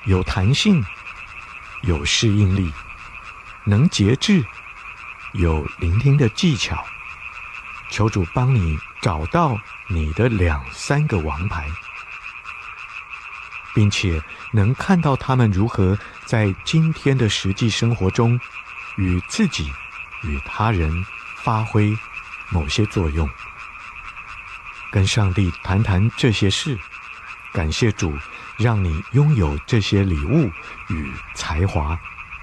有弹性，有适应力，能节制，有聆听的技巧。求主帮你找到你的2-3个王牌，并且能看到他们如何在今天的实际生活中与自己与他人发挥某些作用。跟上帝谈谈这些事，感谢主让你拥有这些礼物与才华。